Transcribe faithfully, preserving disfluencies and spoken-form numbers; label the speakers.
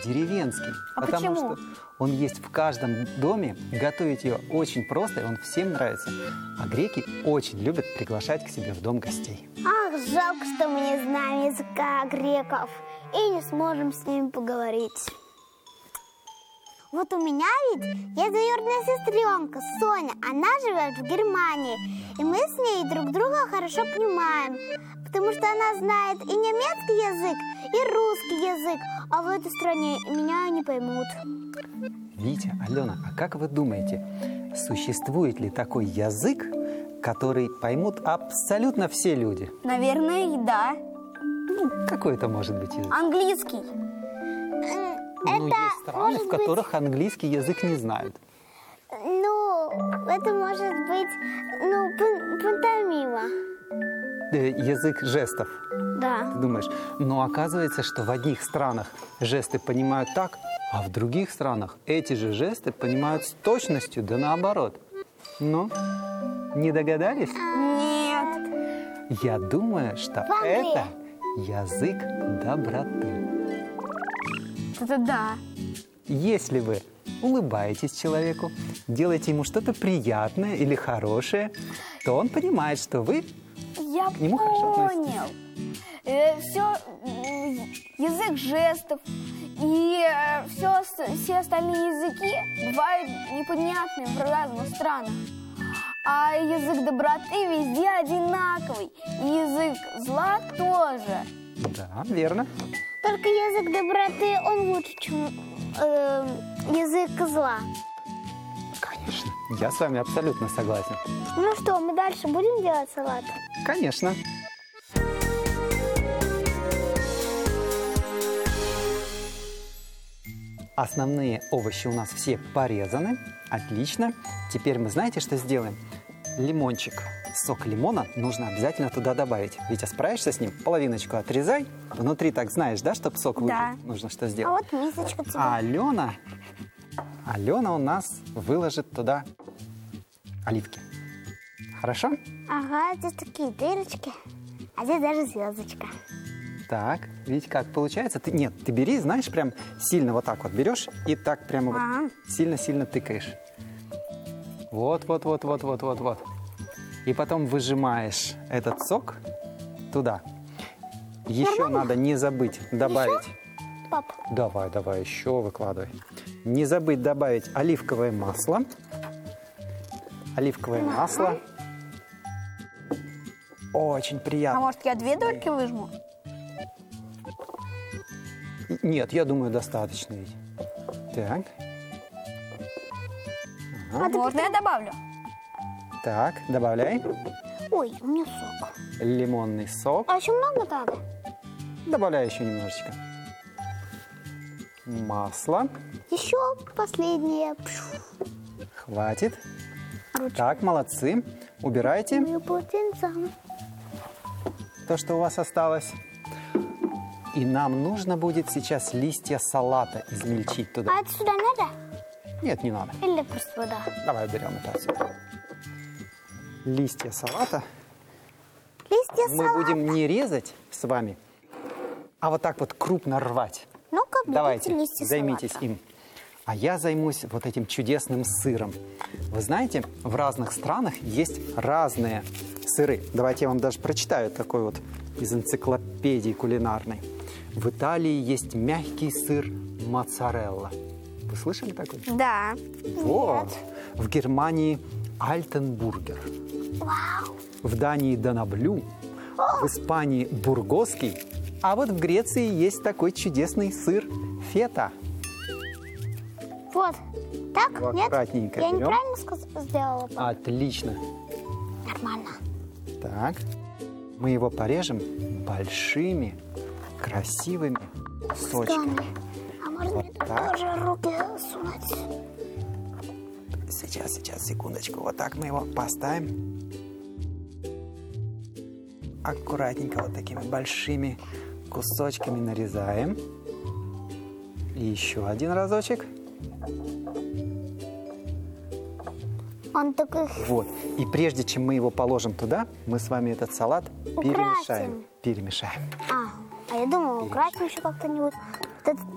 Speaker 1: деревенский.
Speaker 2: А
Speaker 1: потому
Speaker 2: почему?
Speaker 1: что он есть в каждом доме, готовить ее очень просто, и он всем нравится. А греки очень любят приглашать к себе в дом гостей.
Speaker 3: Ах, жалко, что мы не знаем языка греков и не сможем с ними поговорить. Вот у меня ведь есть двоюродная сестренка Соня. Она живет в Германии, и мы с ней друг друга хорошо понимаем, потому что она знает и немецкий язык, и русский язык, а в этой стране меня не поймут.
Speaker 1: Витя, Алена, а как вы думаете, существует ли такой язык, который поймут абсолютно все люди?
Speaker 2: Наверное, и да.
Speaker 1: Ну, какой это может быть язык?
Speaker 2: Английский.
Speaker 1: Ну, есть страны, в которых английский язык не знают.
Speaker 3: Ну, это может быть, ну, пан- пантомима.
Speaker 1: Э, язык жестов,
Speaker 3: Да.
Speaker 1: ты думаешь? Но оказывается, что в одних странах жесты понимают так, а в других странах эти же жесты понимают с точностью, да наоборот. Ну, не догадались?
Speaker 2: Нет.
Speaker 1: Я думаю, что
Speaker 3: В Англии.
Speaker 1: это язык доброты.
Speaker 2: Это да.
Speaker 1: Если вы улыбаетесь человеку, делаете ему что-то приятное или хорошее, то он понимает, что вы
Speaker 2: Я
Speaker 1: К нему хорошо
Speaker 2: понял. все, язык жестов и э, все, все остальные языки бывают непонятны в разных странах. А язык доброты везде одинаковый. И язык зла тоже.
Speaker 1: Да, верно.
Speaker 3: Только язык доброты, он лучше, чем э, язык зла.
Speaker 1: Конечно. Я с вами абсолютно согласен.
Speaker 3: Ну что, мы дальше будем делать салат?
Speaker 1: Конечно. Основные овощи у нас все порезаны. Отлично. Теперь мы знаете, что сделаем? Лимончик. Сок лимона нужно обязательно туда добавить. Витя, справишься с ним? Половиночку отрезай. Внутри так знаешь, да, чтобы сок выжил?
Speaker 2: Да.
Speaker 1: Нужно что
Speaker 3: А
Speaker 1: сделать?
Speaker 3: вот мисочка тебе.
Speaker 1: А Алена, Алена у нас выложит туда оливки. Хорошо?
Speaker 3: Ага, здесь такие дырочки, а здесь даже звездочка.
Speaker 1: Так, видите, как получается? Ты, нет, ты бери, знаешь, прям сильно вот так вот берешь и так прямо вот
Speaker 2: Ага.
Speaker 1: сильно-сильно тыкаешь. Вот, вот, вот, вот, вот, вот, вот. И потом выжимаешь этот сок туда. Еще надо не забыть добавить.
Speaker 3: Пап,
Speaker 1: Давай, давай, еще выкладывай. Не забыть добавить оливковое масло. Оливковое масло. Очень
Speaker 2: А
Speaker 1: приятно.
Speaker 2: может, я две дольки выжму?
Speaker 1: Нет, я думаю, достаточно. Ведь. Так,
Speaker 3: а ты
Speaker 2: Можно я добавлю?
Speaker 1: так, добавляй
Speaker 3: Ой, у меня сок.
Speaker 1: лимонный сок.
Speaker 3: А еще много надо?
Speaker 1: Добавляй еще немножечко. Масло.
Speaker 3: Еще последнее.
Speaker 1: Хватит.
Speaker 3: Ручка.
Speaker 1: Так, молодцы. Убирайте
Speaker 3: Мою полотенце.
Speaker 1: то, что у вас осталось. И нам нужно будет сейчас листья салата измельчить туда.
Speaker 3: А это сюда надо?
Speaker 1: Нет, не надо.
Speaker 3: Или просто вода?
Speaker 1: Давай уберем это отсюда. Листья салата
Speaker 3: Листья
Speaker 1: мы
Speaker 3: салата.
Speaker 1: будем не резать с вами, а вот так вот крупно рвать.
Speaker 3: Ну-ка, берите
Speaker 1: Давайте,
Speaker 3: листья
Speaker 1: займитесь
Speaker 3: салата.
Speaker 1: им. А я займусь вот этим чудесным сыром. Вы знаете, в разных странах есть разные сыры. Давайте я вам даже прочитаю такой вот из энциклопедии кулинарной. В Италии есть мягкий сыр моцарелла. Вы слышали такой?
Speaker 2: Да.
Speaker 1: Вот. В Германии альтенбургер.
Speaker 3: Вау.
Speaker 1: В Дании донаблю. В Испании бургосский. А вот в Греции есть такой чудесный сыр фета.
Speaker 3: Вот. Так?
Speaker 1: Его
Speaker 3: Нет?
Speaker 1: аккуратненько
Speaker 3: Я
Speaker 1: берем.
Speaker 3: неправильно сказ- сделала?
Speaker 1: Отлично.
Speaker 3: Нормально.
Speaker 1: Так. Мы его порежем большими, красивыми кусочками.
Speaker 3: А можно
Speaker 1: Вот
Speaker 3: мне
Speaker 1: так.
Speaker 3: тоже руки сунуть?
Speaker 1: Сейчас, сейчас, секундочку. Вот так мы его поставим. Аккуратненько вот такими большими кусочками нарезаем. И еще один разочек.
Speaker 3: Он такой...
Speaker 1: Вот. И прежде чем мы его положим туда, мы с вами этот салат
Speaker 3: Украсим.
Speaker 1: перемешаем. Перемешаем.
Speaker 3: А, а я думала, украсим еще как-то-нибудь. Вот этот